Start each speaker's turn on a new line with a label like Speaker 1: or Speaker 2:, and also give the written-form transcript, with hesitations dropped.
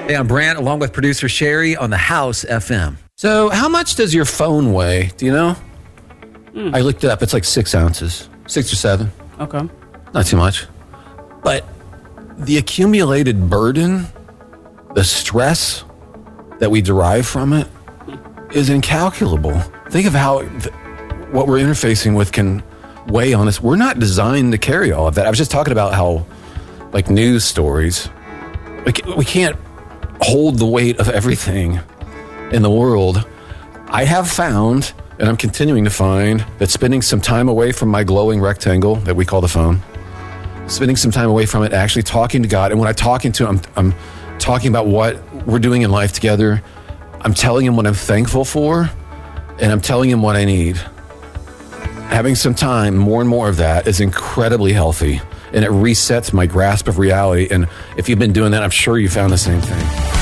Speaker 1: Hey, I'm Brant, along with producer Sherry on the House FM.
Speaker 2: So, how much does your phone weigh? Do you know? I looked it up. It's like 6 ounces, 6 or 7.
Speaker 3: Okay.
Speaker 2: Not too much. But the accumulated burden, the stress that we derive from it is incalculable. Think of how what we're interfacing with can weigh on us. We're not designed to carry all of that. I was just talking about how, like, news stories, we can't hold the weight of everything in the world. I have found, and I'm continuing to find, that spending some time away from my glowing rectangle that we call the phone, spending some time away from it, actually talking to God, and when I'm talking to him, I'm talking about what we're doing in life together. I'm telling him what I'm thankful for, and I'm telling him what I need. Having some time, more and more of that, is incredibly healthy, and it resets my grasp of reality. And if you've been doing that, I'm sure you found the same thing.